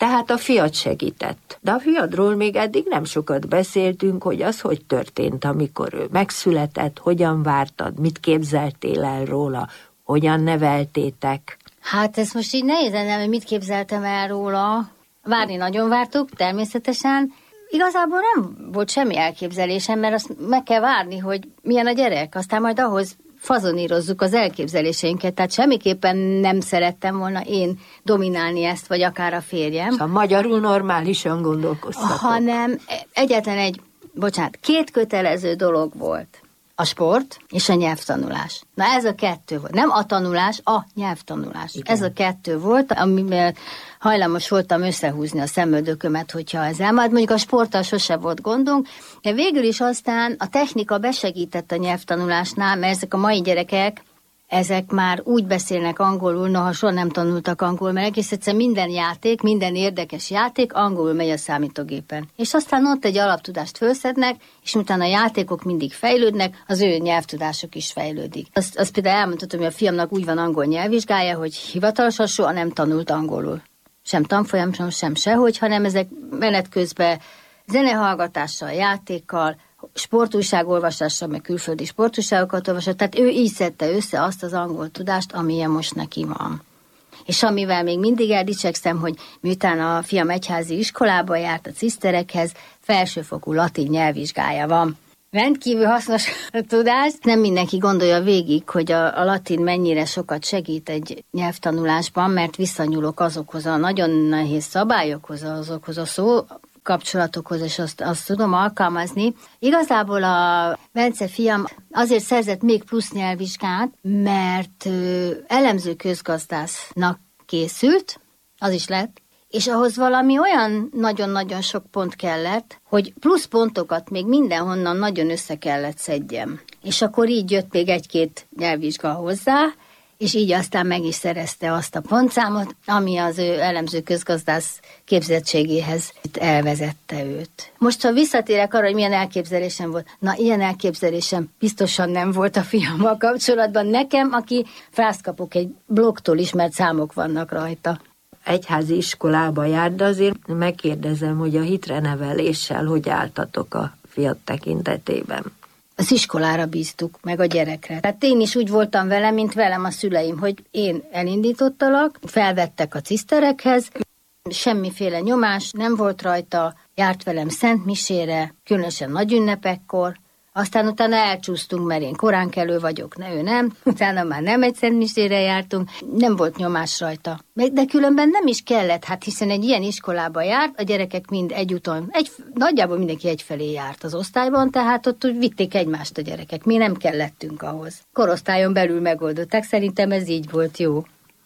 Tehát a fiad segített. De a fiadról még eddig nem sokat beszéltünk, hogy az hogy történt, amikor ő megszületett, hogyan vártad, mit képzeltél el róla, hogyan neveltétek. Hát ez most így nehéz lenne, hogy mit képzeltem el róla. Várni nagyon vártuk, természetesen. Igazából nem volt semmi elképzelésem, mert azt meg kell várni, hogy milyen a gyerek, aztán majd ahhoz fazonírozzuk az elképzeléseinket, tehát semmiképpen nem szerettem volna én dominálni ezt, vagy akár a férjem. Szóval magyarul normálisan gondolkoztatok. Hanem egyetlen két kötelező dolog volt. A sport és a nyelvtanulás. Na ez a kettő volt. Nem a tanulás, a nyelvtanulás. Igen. Ez a kettő volt, amivel hajlamos voltam összehúzni a szemöldökömet, hogyha ez elmárt. Mondjuk a sporttal sose volt gondunk, de végül is aztán a technika besegített a nyelvtanulásnál, mert ezek a mai gyerekek, ezek már úgy beszélnek angolul, noha soha nem tanultak angolul, mert egész egyszer minden játék, minden érdekes játék angolul megy a számítógépen. És aztán ott egy alaptudást fölszednek, és utána a játékok mindig fejlődnek, az ő nyelvtudások is fejlődik. Azt például elmondhatom, hogy a fiamnak úgy van angol nyelvvizsgája, hogy hivatalosan soha nem tanult angolul. Sem tanfolyamon, sem sehogy, hanem ezek menet közben zenehallgatással, játékkal, sportújságolvasással, meg külföldi sportújságokat olvasott, tehát ő így szedte össze azt az angol tudást, amilyen most neki van. És amivel még mindig eldicsekszem, hogy miután a fiam egyházi iskolába járt a ciszterekhez, felsőfokú latin nyelvvizsgája van. Rendkívül hasznos tudás. Nem mindenki gondolja végig, hogy a latin mennyire sokat segít egy nyelvtanulásban, mert visszanyúlok azokhoz a nagyon nehéz szabályokhoz, azokhoz a szó kapcsolatokhoz, és azt tudom alkalmazni. Igazából a Bence fiam azért szerzett még plusz nyelvvizsgát, mert elemző közgazdásznak készült, az is lett, és ahhoz valami olyan nagyon-nagyon sok pont kellett, hogy plusz pontokat még mindenhonnan nagyon össze kellett szedjem. És akkor így jött még egy-két nyelvvizsga hozzá, és így aztán meg is szerezte azt a pontszámot, ami az ő elemző közgazdász képzettségéhez elvezette őt. Most, ha visszatérek arra, hogy milyen elképzelésem volt, na, ilyen elképzelésem biztosan nem volt a fiammal kapcsolatban. Nekem, aki frászt kapok egy blogtól is, mert számok vannak rajta. Egyházi iskolába jár, de azért megkérdezem, hogy a hitre neveléssel hogy álltatok a fiad tekintetében? Az iskolára bíztuk, meg a gyerekre. Tehát én is úgy voltam vele, mint velem a szüleim, hogy én elindítottalak, felvettek a ciszterekhez, semmiféle nyomás nem volt rajta, járt velem szentmisére, különösen nagy ünnepekkor, aztán utána elcsúsztunk, mert én koránkelő vagyok, ő nem, utána már nem egy szentmisére jártunk, nem volt nyomás rajta. De különben nem is kellett, hát hiszen egy ilyen iskolába járt, a gyerekek mind egyúton, nagyjából mindenki egyfelé járt az osztályban, tehát ott úgy vitték egymást a gyerekek, mi nem kellettünk ahhoz. Korosztályon belül megoldották, szerintem ez így volt jó.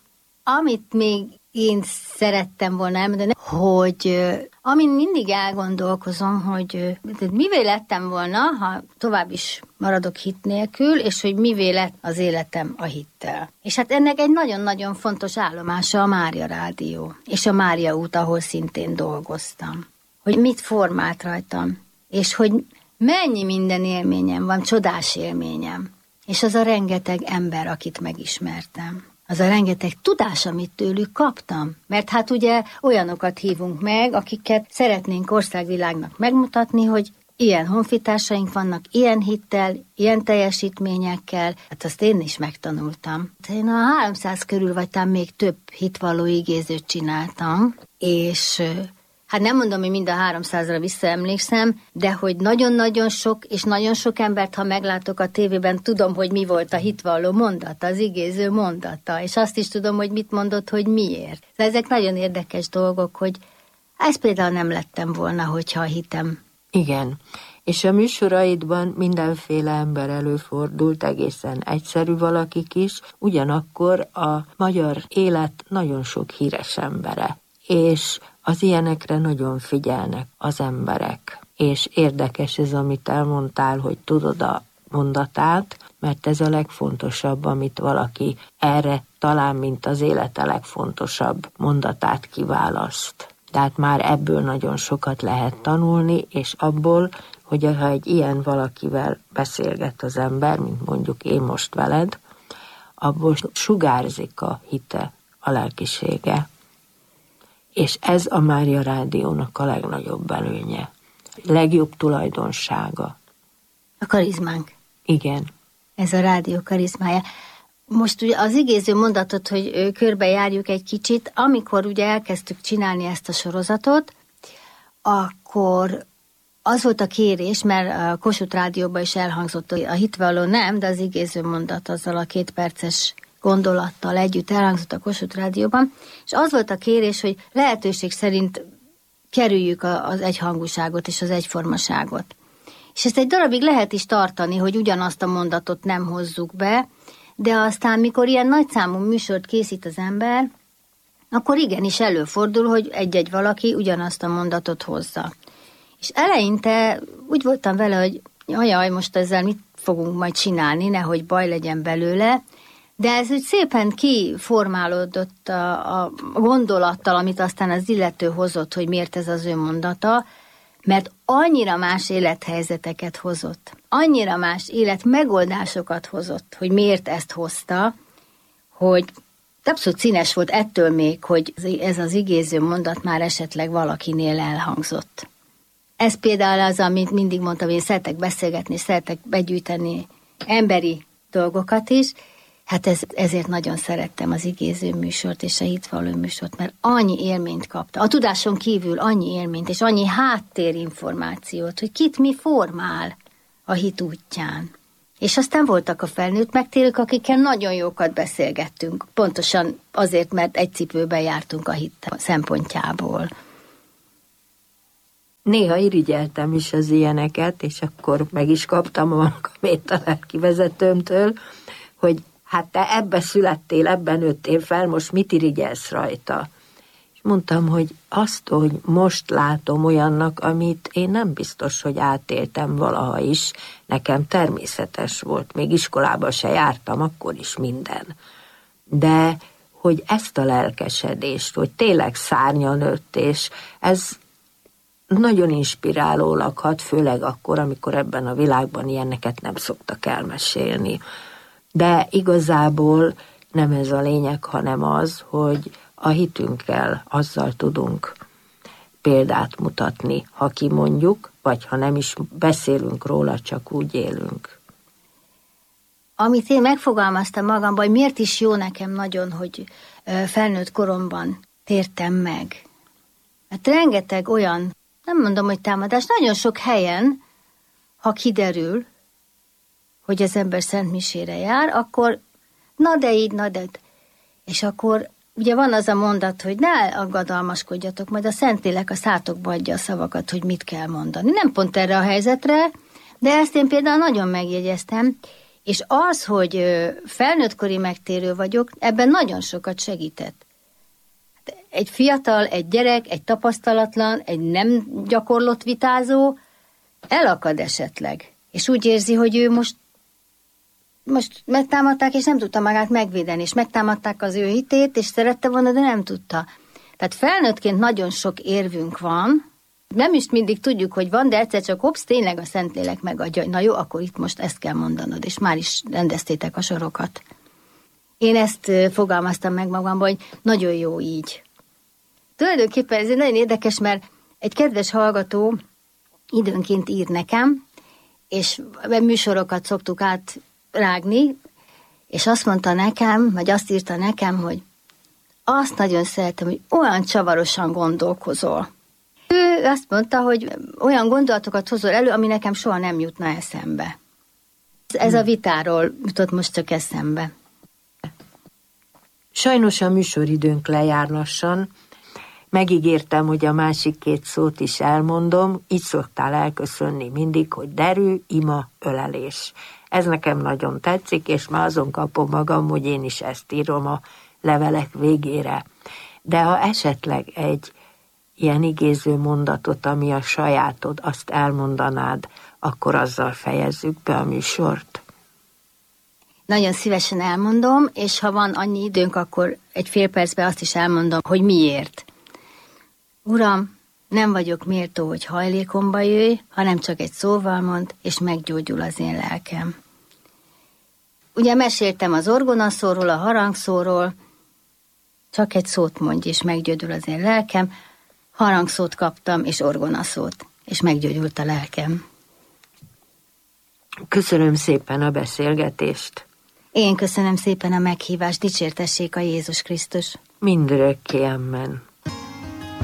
Amit még én szerettem volna elmondani, hogy amin mindig elgondolkozom, hogy mivé lettem volna, ha tovább is maradok hit nélkül, és hogy mivé lett az életem a hittel. És hát ennek egy nagyon-nagyon fontos állomása a Mária Rádió, és a Mária út, ahol szintén dolgoztam. Hogy mit formált rajtam, és hogy mennyi minden élményem van, csodás élményem. És az a rengeteg ember, akit megismertem. Az a rengeteg tudás, amit tőlük kaptam. Mert hát ugye olyanokat hívunk meg, akiket szeretnénk országvilágnak megmutatni, hogy ilyen honfitársaink vannak, ilyen hittel, ilyen teljesítményekkel. Hát azt én is megtanultam. Én a 300 körül vagy talán még több hitvalló igézőt csináltam, és hát nem mondom, hogy mind a 300-ra visszaemlékszem, de hogy nagyon-nagyon sok, és nagyon sok embert, ha meglátok a tévében, tudom, hogy mi volt a hitvalló mondata, az igéző mondata, és azt is tudom, hogy mit mondott, hogy miért. De ezek nagyon érdekes dolgok, hogy ez például nem lettem volna, hogyha a hitem. Igen, és a műsoraidban mindenféle ember előfordult, egészen egyszerű valakik is, ugyanakkor a magyar élet nagyon sok híres embere, és az ilyenekre nagyon figyelnek az emberek. És érdekes ez, amit elmondtál, hogy tudod a mondatát, mert ez a legfontosabb, amit valaki erre talán, mint az élete legfontosabb mondatát kiválaszt. Tehát már ebből nagyon sokat lehet tanulni, és abból, hogy ha egy ilyen valakivel beszélget az ember, mint mondjuk én most veled, abból sugárzik a hite, a lelkisége. És ez a Mária Rádiónak a legnagyobb előnye. Legjobb tulajdonsága. A karizmánk. Igen. Ez a rádió karizmája. Most ugye az igéző mondatot, hogy körbejárjuk egy kicsit, amikor ugye elkezdtük csinálni ezt a sorozatot, akkor az volt a kérés, mert a Kossuth Rádióban is elhangzott, a hitvalló nem, de az igéző mondat azzal a 2 perces gondolattal együtt elhangzott a Kossuth Rádióban, és az volt a kérés, hogy lehetőség szerint kerüljük az egyhangúságot és az egyformaságot. És ezt egy darabig lehet is tartani, hogy ugyanazt a mondatot nem hozzuk be, de aztán, mikor ilyen nagyszámú műsort készít az ember, akkor igenis előfordul, hogy egy-egy valaki ugyanazt a mondatot hozza. És eleinte úgy voltam vele, hogy jaj, most ezzel mit fogunk majd csinálni, nehogy baj legyen belőle, de ez úgy szépen kiformálódott a gondolattal, amit aztán az illető hozott, hogy miért ez az ő mondata, mert annyira más élethelyzeteket hozott, annyira más életmegoldásokat hozott, hogy miért ezt hozta, hogy abszolút színes volt ettől még, hogy ez az igéző mondat már esetleg valakinél elhangzott. Ez például az, amit mindig mondtam, hogy én szeretek beszélgetni, szeretek begyűjteni emberi dolgokat is. Hát ezért nagyon szerettem az igéző műsort és a hitvalló műsort, mert annyi élményt kapta. A tudáson kívül annyi élményt és annyi háttérinformációt, hogy kit mi formál a hit útján. És aztán voltak a felnőtt megtérők, akikkel nagyon jókat beszélgettünk. Pontosan azért, mert egy cipőben jártunk a hit szempontjából. Néha irigyeltem is az ilyeneket, és akkor meg is kaptam a magamét a lelkivezetőmtől, hogy hát te ebbe születtél, ebben nőttél fel, most mit irigyelsz rajta? És mondtam, hogy azt, hogy most látom olyannak, amit én nem biztos, hogy átéltem valaha is, nekem természetes volt, még iskolába se jártam, akkor is minden. De hogy ezt a lelkesedést, hogy tényleg szárnya nőtt, és ez nagyon inspirálólag hat, főleg akkor, amikor ebben a világban ilyeneket nem szoktak elmesélni. De igazából nem ez a lényeg, hanem az, hogy a hitünkkel azzal tudunk példát mutatni, ha kimondjuk, vagy ha nem is beszélünk róla, csak úgy élünk. Amit én megfogalmaztam magamban, hogy miért is jó nekem nagyon, hogy felnőtt koromban tértem meg. Hát rengeteg olyan, nem mondom, hogy támadás, nagyon sok helyen, ha kiderül, hogy az ember szentmisére jár, akkor na de így, na de. És akkor ugye van az a mondat, hogy ne aggodalmaskodjatok, majd a Szentlélek a szátokba adja a szavakat, hogy mit kell mondani. Nem pont erre a helyzetre, de ezt én például nagyon megjegyeztem, és az, hogy felnőttkori megtérő vagyok, ebben nagyon sokat segített. Egy fiatal, egy gyerek, egy tapasztalatlan, egy nem gyakorlott vitázó elakad esetleg, és úgy érzi, hogy ő most megtámadták, és nem tudta magát megvédeni, és megtámadták az ő hitét, és szerette volna, de nem tudta. Tehát felnőttként nagyon sok érvünk van, nem is mindig tudjuk, hogy van, de egyszer csak hopsz, tényleg a Szentlélek megadja, hogy na jó, akkor itt most ezt kell mondanod, és már is rendeztétek a sorokat. Én ezt fogalmaztam meg magamban, hogy nagyon jó így. Tulajdonképpen ez nagyon érdekes, mert egy kedves hallgató időnként ír nekem, és műsorokat szoktuk átrágni, és azt mondta nekem, vagy azt írta nekem, hogy azt nagyon szeretem, hogy olyan csavarosan gondolkozol. Ő azt mondta, hogy olyan gondolatokat hozol elő, ami nekem soha nem jutna eszembe. Ez a vitáról jutott most csak eszembe. Sajnos a műsoridőnk lejár lassan. Megígértem, hogy a másik 2 szót is elmondom, így szoktál elköszönni mindig, hogy derű, ima, ölelés. Ez nekem nagyon tetszik, és már azon kapom magam, hogy én is ezt írom a levelek végére. De ha esetleg egy ilyen igéző mondatot, ami a sajátod, azt elmondanád, akkor azzal fejezzük be a műsort. Nagyon szívesen elmondom, és ha van annyi időnk, akkor egy fél percben azt is elmondom, hogy miért. Uram, nem vagyok méltó, hogy hajlékomba jöjj, hanem csak egy szóval mond, és meggyógyul az én lelkem. Ugye meséltem az orgonaszóról, a harangszóról, Csak egy szót mondj, és meggyógyul az én lelkem. Harangszót kaptam, és orgonaszót, és meggyógyult a lelkem. Köszönöm szépen a beszélgetést. Én köszönöm szépen a meghívást, dicsértessék a Jézus Krisztus. Mindörökké, amen.